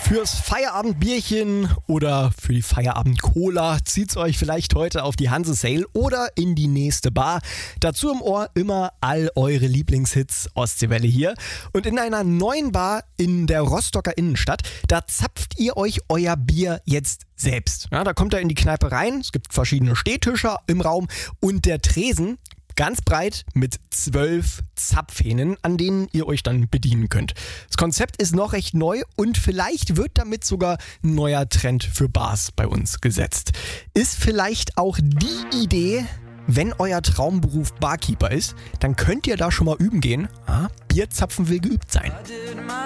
Fürs Feierabendbierchen oder für die Feierabend-Cola zieht's euch vielleicht heute auf die Hanse Sail oder in die nächste Bar. Dazu im Ohr immer all eure Lieblingshits, Ostseewelle hier. Und in einer neuen Bar in der Rostocker Innenstadt, da zapft ihr euch euer Bier jetzt selbst. Ja, da kommt ihr in die Kneipe rein, es gibt verschiedene Stehtische im Raum und der Tresen ganz breit mit 12 Zapfhähnen, an denen ihr euch dann bedienen könnt. Das Konzept ist noch recht neu und vielleicht wird damit sogar ein neuer Trend für Bars bei uns gesetzt. Ist vielleicht auch die Idee, wenn euer Traumberuf Barkeeper ist, dann könnt ihr da schon mal üben gehen. Bierzapfen will geübt sein.